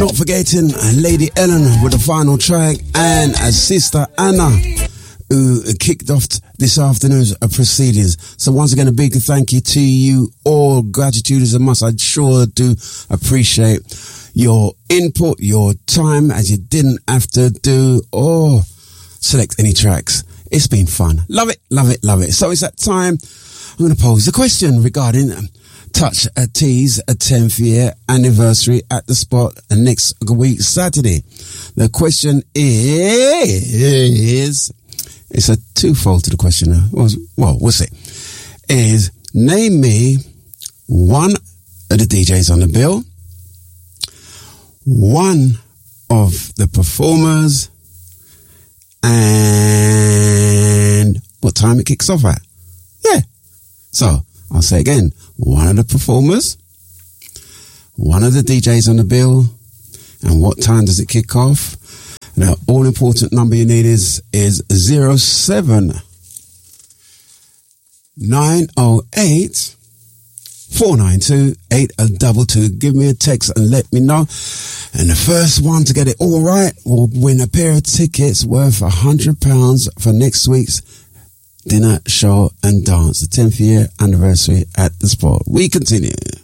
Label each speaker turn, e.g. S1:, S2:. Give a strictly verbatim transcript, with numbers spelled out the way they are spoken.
S1: Not forgetting Lady Ellen with the final track, and a Sister Anna who kicked off this afternoon's proceedings. So once again, a big thank you to you all. Gratitude is a must. I sure do appreciate your input, your time, as you didn't have to do or select any tracks. It's been fun. Love it, love it, love it. So it's that time. I'm going to pose the question regarding Touch a T's a tenth year anniversary at the spot next week, Saturday. The question is, it's a twofold to the question. Well, we'll see. Is name me one of the D Js on the bill, one of the performers, and what time it kicks off at. Yeah. So I'll say again, one of the performers, one of the D Js on the bill, and what time does it kick off? Now, all important number you need is is zero seven nine oh eight four nine two eight two two. Give me a text and let me know. And the first one to get it all right will win a pair of tickets worth a hundred pounds for next week's dinner, show and dance, the tenth year anniversary at the spot. We continue.